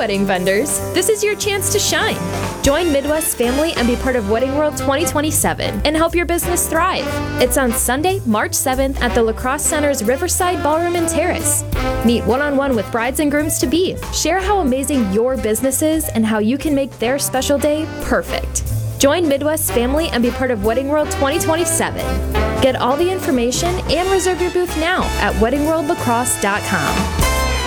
wedding vendors, this is your chance to shine. Join Midwest family and be part of Wedding World 2027 and help your business thrive. It's on Sunday, March 7th at the La Crosse Center's Riverside Ballroom and Terrace. Meet one-on-one with brides and grooms-to-be. Share how amazing your business is and how you can make their special day perfect. Join Midwest family and be part of Wedding World 2027. Get all the information and reserve your booth now at weddingworldlacrosse.com.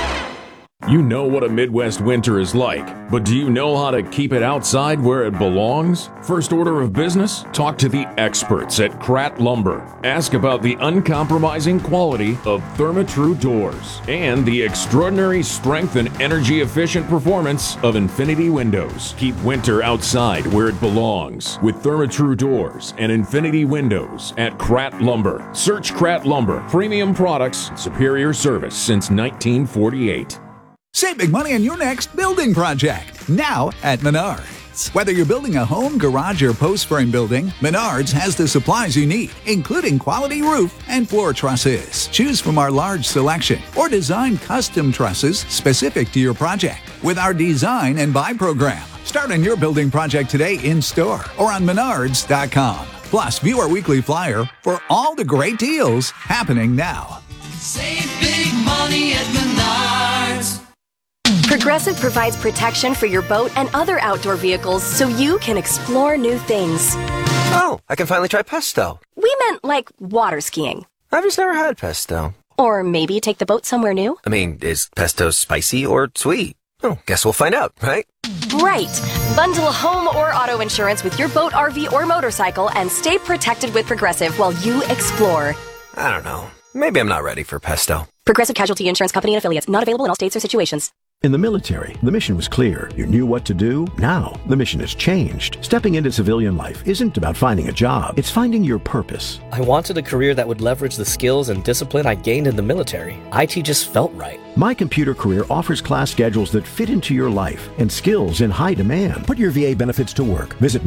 You know what a Midwest winter is like, but do you know how to keep it outside where it belongs? First order of business? Talk to the experts at Kratt Lumber. Ask about the uncompromising quality of Therma-Tru doors and the extraordinary strength and energy-efficient performance of Infinity windows. Keep winter outside where it belongs with Therma-Tru doors and Infinity windows at Kratt Lumber. Search Kratt Lumber. Premium products, superior service since 1948. Save big money on your next building project, now at Menards. Whether you're building a home, garage, or post frame building, Menards has the supplies you need, including quality roof and floor trusses. Choose from our large selection or design custom trusses specific to your project with our Design and Buy program. Start on your building project today in-store or on Menards.com. Plus, view our weekly flyer for all the great deals happening now. Save big money at Menards. Progressive provides protection for your boat and other outdoor vehicles so you can explore new things. Oh, I can finally try pesto. We meant like water skiing. I've just never had pesto. Or maybe take the boat somewhere new. I mean, is pesto spicy or sweet? Oh, guess we'll find out, right? Right. Bundle home or auto insurance with your boat, RV, or motorcycle and stay protected with Progressive while you explore. I don't know. Maybe I'm not ready for pesto. Progressive Casualty Insurance Company and Affiliates. Not available in all states or situations. In the military, the mission was clear. You knew what to do. Now, the mission has changed. Stepping into civilian life isn't about finding a job. It's finding your purpose. I wanted a career that would leverage the skills and discipline I gained in the military. IT just felt right. My Computer Career offers class schedules that fit into your life and skills in high demand. Put your VA benefits to work. Visit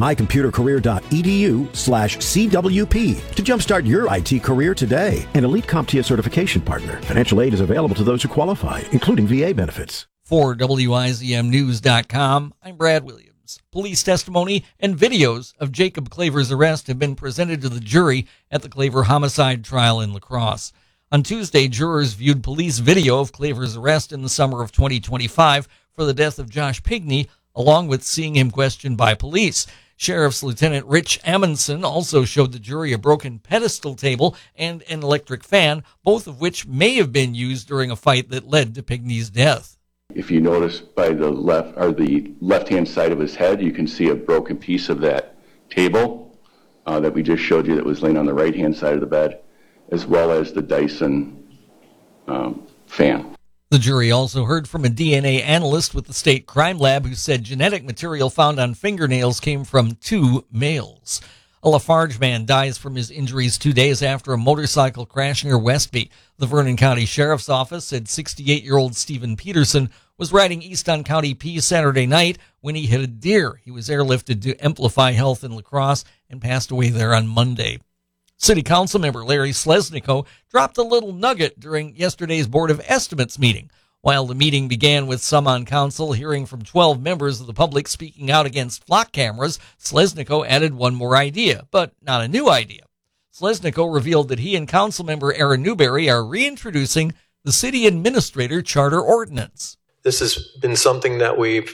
mycomputercareer.edu/CWP to jumpstart your IT career today. An Elite CompTIA certification partner. Financial aid is available to those who qualify, including VA benefits. For WIZMnews.com, I'm Brad Williams. Police testimony and videos of Jacob Claver's arrest have been presented to the jury at the Claver homicide trial in La Crosse. On Tuesday, jurors viewed police video of Claver's arrest in the summer of 2025 for the death of Josh Pigney, along with seeing him questioned by police. Sheriff's Lieutenant Rich Amundsen also showed the jury a broken pedestal table and an electric fan, both of which may have been used during a fight that led to Pigney's death. If you notice by the left-hand side of his head, you can see a broken piece of that table that we just showed you that was laying on the right-hand side of the bed, as well as the Dyson fan. The jury also heard from a DNA analyst with the state crime lab who said genetic material found on fingernails came from 2 males. A Lafarge man dies from his injuries 2 days after a motorcycle crash near Westby. The Vernon County Sheriff's Office said 68-year-old Stephen Peterson was riding east on County P Saturday night when he hit a deer. He was airlifted to Amplify Health in La Crosse and passed away there on Monday. City Council member Larry Slesniko dropped a little nugget during yesterday's Board of Estimates meeting. While the meeting began with some on council hearing from 12 members of the public speaking out against flock cameras, Slesniko added one more idea, but not a new idea. Slesniko revealed that he and council member Aaron Newberry are reintroducing the city administrator charter ordinance. This has been something that we've